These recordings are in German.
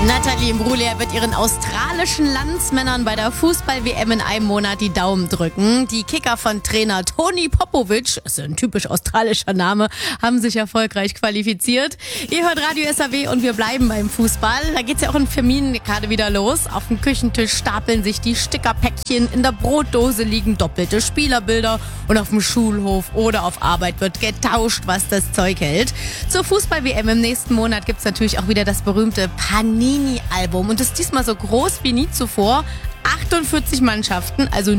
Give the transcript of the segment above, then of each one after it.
Nathalie Imbruglia wird ihren australischen Landsmännern bei der Fußball-WM in einem Monat die Daumen drücken. Die Kicker von Trainer Tony Popovic, das ist ein typisch australischer Name, haben sich erfolgreich qualifiziert. Ihr hört Radio SAW und wir bleiben beim Fußball. Da geht's ja auch in Firminen gerade wieder los. Auf dem Küchentisch stapeln sich die Stickerpäckchen, in der Brotdose liegen doppelte Spielerbilder und auf dem Schulhof oder auf Arbeit wird getauscht, was das Zeug hält. Zur Fußball-WM im nächsten Monat gibt's natürlich auch wieder das berühmte Panini-Album und ist diesmal so groß wie nie zuvor. 48 Mannschaften, also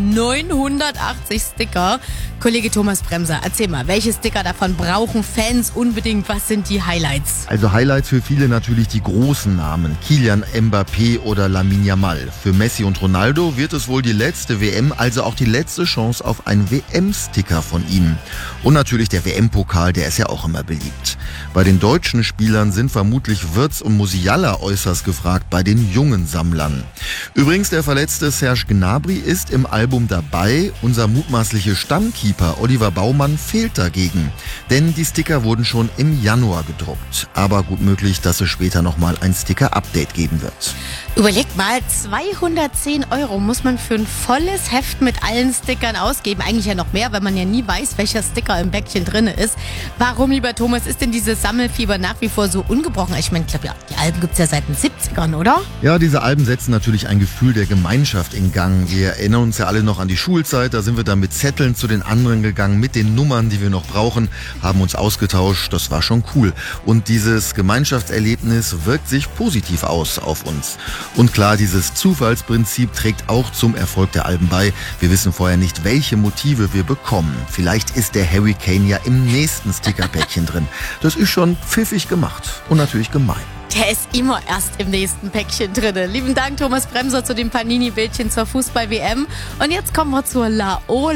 980 Sticker. Kollege Thomas Bremser, erzähl mal, welche Sticker davon brauchen Fans unbedingt? Was sind die Highlights? Also Highlights für viele natürlich die großen Namen. Kylian Mbappé oder Lamine Yamal. Für Messi und Ronaldo wird es wohl die letzte WM, also auch die letzte Chance auf einen WM-Sticker von ihnen. Und natürlich der WM-Pokal, der ist ja auch immer beliebt. Bei den deutschen Spielern sind vermutlich Wirtz und Musiala äußerst gefragt bei den jungen Sammlern. Übrigens, der verletzte Serge Gnabry ist im Album dabei. Unser mutmaßlicher Stammkeeper Oliver Baumann fehlt dagegen. Denn die Sticker wurden schon im Januar gedruckt. Aber gut möglich, dass es später nochmal ein Sticker-Update geben wird. Überlegt mal, 210 € muss man für ein volles Heft mit allen Stickern ausgeben. Eigentlich ja noch mehr, weil man ja nie weiß, welcher Sticker im Päckchen drin ist. Warum, lieber Thomas, ist denn dieses Sammelfieber nach wie vor so ungebrochen? Ich meine, ja, die Alben gibt's ja seit den 70ern, oder? Ja, diese Alben setzen natürlich ein Gefühl der Gemeinschaft in Gang. Wir erinnern uns ja alle noch an die Schulzeit. Da sind wir dann mit Zetteln zu den anderen gegangen, mit den Nummern, die wir noch brauchen, haben uns ausgetauscht. Das war schon cool. Und dieses Gemeinschaftserlebnis wirkt sich positiv aus auf uns. Und klar, dieses Zufallsprinzip trägt auch zum Erfolg der Alben bei. Wir wissen vorher nicht, welche Motive wir bekommen. Vielleicht ist der Harry Kane ja im nächsten Stickerpäckchen drin. Das ist schon pfiffig gemacht und natürlich gemein. Der ist immer erst im nächsten Päckchen drin. Lieben Dank, Thomas Bremser, zu dem Panini-Bildchen zur Fußball-WM. Und jetzt kommen wir zur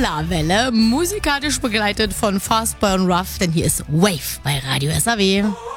Laola-Welle, musikalisch begleitet von Fastboy und Ruff, denn hier ist Wave bei Radio SAW.